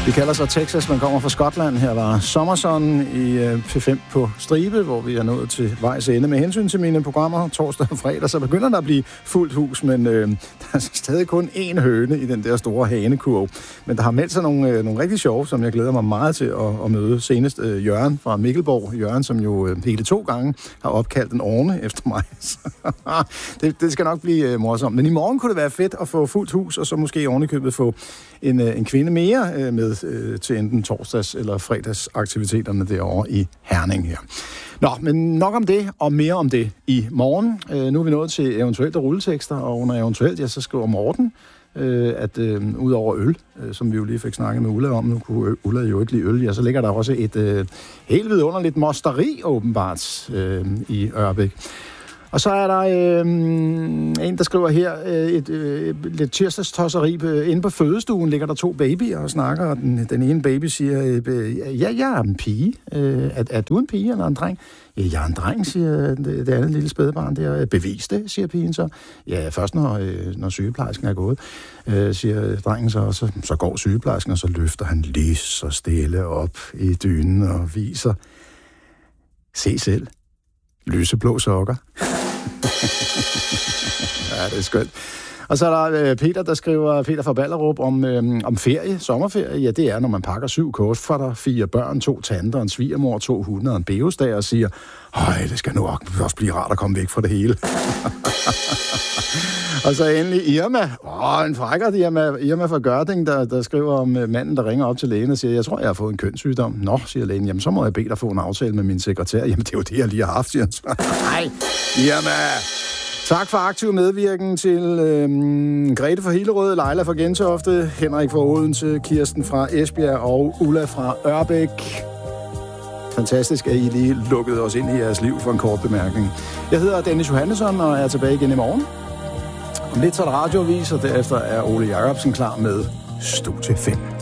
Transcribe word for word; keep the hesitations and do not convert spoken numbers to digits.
Vi kalder sig Texas, man kommer fra Skotland. Her var Sommerson i P fem på stribe, hvor vi er nået til vejs ende. Med hensyn til mine programmer torsdag og fredag, så begynder der at blive fuldt hus, men øh, der er stadig kun én høne i den der store hanekurv. Men der har meldt sig nogle, øh, nogle rigtig sjove, som jeg glæder mig meget til at, at møde. Senest øh, Jørgen fra Mikkelborg. Jørgen, som jo øh, hele to gange har opkaldt en orne efter mig. det, det skal nok blive øh, morsomt. Men i morgen kunne det være fedt at få fuldt hus, og så måske ovenikøbet få en, øh, en kvinde mere øh, med øh, til enten torsdags- eller fredagsaktiviteterne derovre i Herning her. Nå, men nok om det, og mere om det i morgen. Øh, nu er vi nået til eventuelt rulletekster, og under eventuelt, ja, så skriver Morten, øh, at øh, ud over øl, øh, som vi jo lige fik snakket med Ulla om, nu kunne Ulla jo ikke lide øl, ja, så ligger der også et øh, helt vidunderligt mosteri åbenbart øh, i Ørbæk. Og så er der øh, en, der skriver her, øh, et øh, lidt tirsdagstosseri. Inde på fødestuen ligger der to babyer og snakker, og den, den ene baby siger, øh, ja, jeg er en pige. Øh, er, er du en pige eller en dreng? Ja, jeg er en dreng, siger det, det andet lille spædbarn der. Bevis det, siger pigen så. Ja, først når, øh, når sygeplejersken er gået, øh, siger drengen så, så, så går sygeplejersken, og så løfter han lige så stille op i dynen og viser. Se selv. Lyseblå sokker. Ja, det er skønt. Og så er der Peter, der skriver, Peter fra Ballerup, om, øhm, om ferie, sommerferie. Ja, det er, når man pakker syv kostfatter, fire børn, to tanter, en svigermor, to hunde og en beosdag, og siger, høj, det skal nu også blive rart at komme væk fra det hele. Og så endelig Irma. Åh, en frækkert Irma, Irma fra Gørding, der, der skriver om manden, der ringer op til lægen og siger, jeg tror, jeg har fået en kønssygdom. Nå, siger lægen, jamen så må jeg bede dig få en aftale med min sekretær. Jamen, det er jo det, jeg lige har haft, siger han. Nej, Irma. Tak for aktiv medvirken til øhm, Grete fra Hillerød, Leila fra Gentofte, Henrik fra Odense, Kirsten fra Esbjerg og Ulla fra Ørbæk. Fantastisk, at I lige lukkede os ind i jeres liv for en kort bemærkning. Jeg hedder Dennis Johannesson og er tilbage igen i morgen. Om lidt så er der radioavis, og derefter er Ole Jacobsen klar med Studie fem.